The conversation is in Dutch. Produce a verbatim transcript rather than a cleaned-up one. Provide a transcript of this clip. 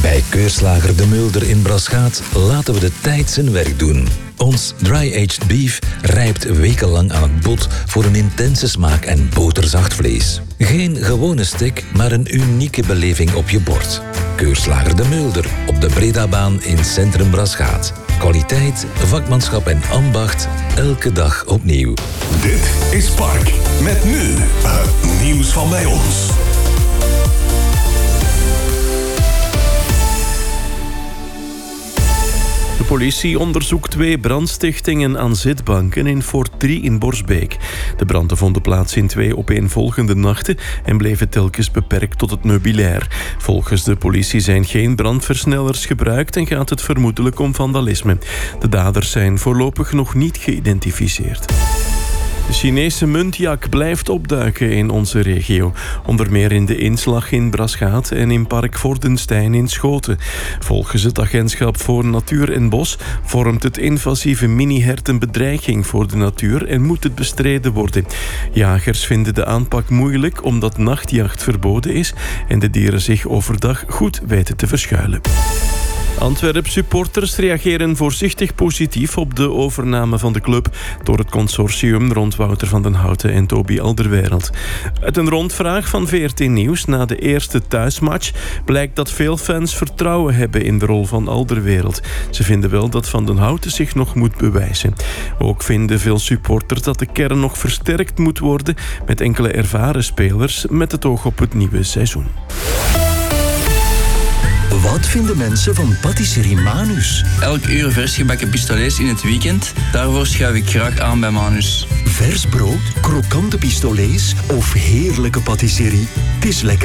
Bij Keurslager De Mulder in Braschaat laten we de tijd zijn werk doen. Ons dry-aged beef rijpt wekenlang aan het bot voor een intense smaak en boterzacht vlees. Geen gewone steak, maar een unieke beleving op je bord. Keurslager De Mulder op de Bredabaan in Centrum Braschaat. Kwaliteit, vakmanschap en ambacht, elke dag opnieuw. Dit is Park, met nu het nieuws van bij ons. De politie onderzoekt twee brandstichtingen aan zitbanken in Fort drie in Borsbeek. De branden vonden plaats in twee opeenvolgende nachten en bleven telkens beperkt tot het meubilair. Volgens de politie zijn geen brandversnellers gebruikt en gaat het vermoedelijk om vandalisme. De daders zijn voorlopig nog niet geïdentificeerd. De Chinese muntjak blijft opduiken in onze regio. Onder meer in de Inslag in Braschaat en in Park Vordenstein in Schoten. Volgens het Agentschap voor Natuur en Bos vormt het invasieve minihert een bedreiging voor de natuur en moet het bestreden worden. Jagers vinden de aanpak moeilijk omdat nachtjacht verboden is en de dieren zich overdag goed weten te verschuilen. Antwerp-supporters reageren voorzichtig positief op de overname van de club door het consortium rond Wouter van den Houten en Toby Alderweireld. Uit een rondvraag van V R T Nieuws na de eerste thuismatch blijkt dat veel fans vertrouwen hebben in de rol van Alderweireld. Ze vinden wel dat Van den Houten zich nog moet bewijzen. Ook vinden veel supporters dat de kern nog versterkt moet worden met enkele ervaren spelers met het oog op het nieuwe seizoen. Wat vinden mensen van patisserie Manus? Elk uur versgebakken pistolets in het weekend. Daarvoor schuif ik graag aan bij Manus. Vers brood, krokante pistolets of heerlijke patisserie. Het is lekker.